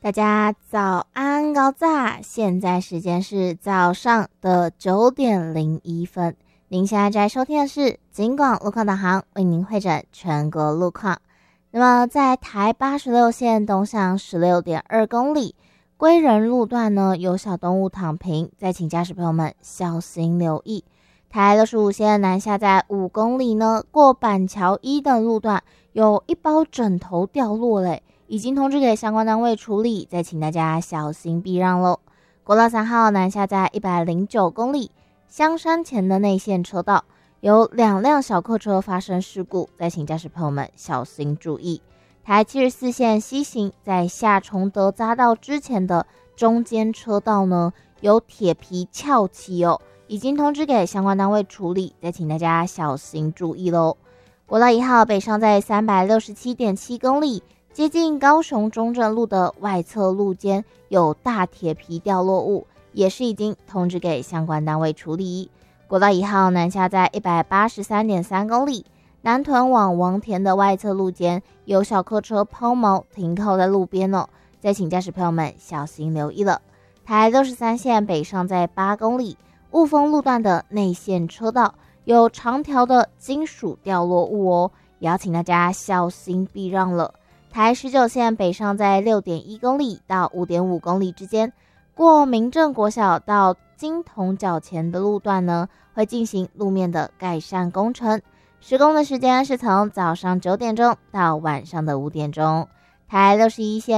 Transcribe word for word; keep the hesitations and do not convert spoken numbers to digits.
大家早安高炸，现在时间是早上的九点零一分。您现在在收听的是警广路况导航，为您会诊全国路况。那么在台八十六线东向 十六点二 公里归仁路段呢，有小动物躺平，再请驾驶朋友们小心留意。台六十五线南下在五公里呢，过板桥一的路段有一包枕头掉落嘞，已经通知给相关单位处理，再请大家小心避让喽。国道三号南下在一百零九公里香山前的内线车道有两辆小客车发生事故，再请驾驶朋友们小心注意。台七十四线西行在下崇德匝道之前的中间车道呢，有铁皮翘起哦，已经通知给相关单位处理，再请大家小心注意喽。国道一号北上在 三百六十七点七 公里接近高雄中正路的外侧路肩有大铁皮掉落物，也是已经通知给相关单位处理。国道一号南下在 一百八十三点三 公里南屯往王田的外侧路肩有小客车抛锚停靠在路边哦，再请驾驶朋友们小心留意了。台六十三线北上在八公里雾峰路段的内线车道有长条的金属掉落物哦，也要请大家小心避让了。台十九线北上在 六点一 公里到 五点五 公里之间，过民政国小到金铜角前的路段呢，会进行路面的改善工程，施工的时间是从早上九点钟到晚上的五点钟。台六十一线